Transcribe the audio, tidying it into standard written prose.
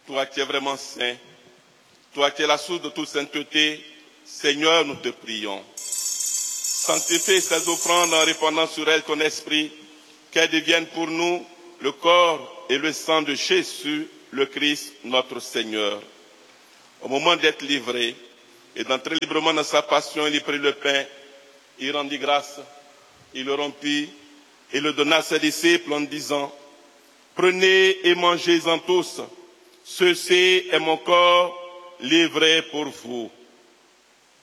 toi qui es vraiment saint, toi qui es la source de toute sainteté, Seigneur, nous te prions. Sanctifie ces offrandes en répandant sur elles ton esprit, qu'elles deviennent pour nous le corps et le sang de Jésus, le Christ, notre Seigneur. Au moment d'être livré et d'entrer librement dans sa passion, il prit le pain, il rendit grâce, il le rompit et le donna à ses disciples en disant: prenez et mangez-en tous, ceci est mon corps livré pour vous.